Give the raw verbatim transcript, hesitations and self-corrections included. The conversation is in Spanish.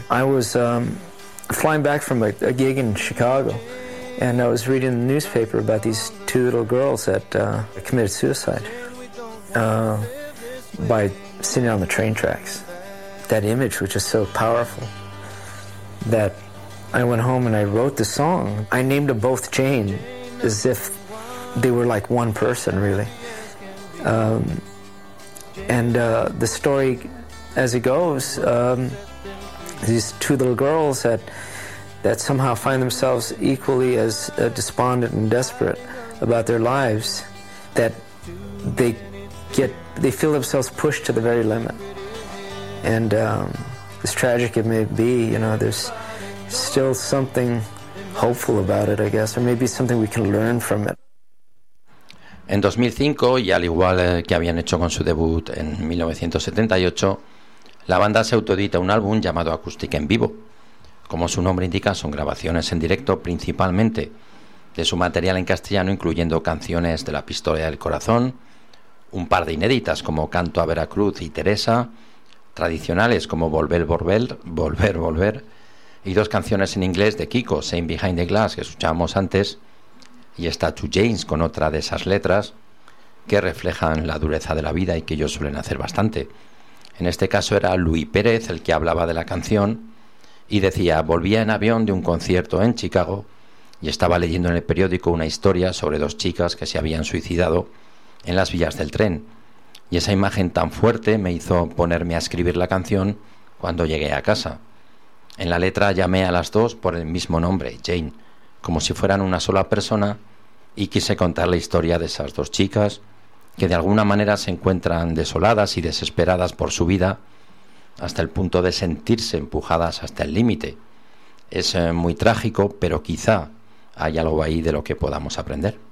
I was um, flying back from a, a gig in Chicago, and I was reading the newspaper about these two little girls that uh, committed suicide uh, by sitting on the train tracks. That image was just so powerful that I went home and I wrote the song. I named them both Jane, as if they were like one person, really. Um, and uh, the story, as it goes, um, these two little girls that that somehow find themselves equally as uh, despondent and desperate about their lives, that they get, they feel themselves pushed to the very limit. And um, as tragic it may be, you know, there's still something hopeful about it, I guess, or maybe something we can learn from it. En dos mil cinco, y al igual que habían hecho con su debut en mil novecientos setenta y ocho, la banda se autoedita un álbum llamado Acústica en Vivo. Como su nombre indica, son grabaciones en directo principalmente de su material en castellano, incluyendo canciones de La Pistola del Corazón, un par de inéditas como Canto a Veracruz y Teresa, tradicionales como Volver, Volver, Volver, Volver, y dos canciones en inglés de Kiko, Same Behind the Glass, que escuchábamos antes, y está Two Janes, con otra de esas letras que reflejan la dureza de la vida y que ellos suelen hacer bastante. En este caso era Luis Pérez el que hablaba de la canción y decía: volvía en avión de un concierto en Chicago y estaba leyendo en el periódico una historia sobre dos chicas que se habían suicidado en las vías del tren, y esa imagen tan fuerte me hizo ponerme a escribir la canción cuando llegué a casa. En la letra llamé a las dos por el mismo nombre, Jane, como si fueran una sola persona, y quise contar la historia de esas dos chicas que de alguna manera se encuentran desoladas y desesperadas por su vida hasta el punto de sentirse empujadas hasta el límite. Es eh, muy trágico, pero quizá hay algo ahí de lo que podamos aprender.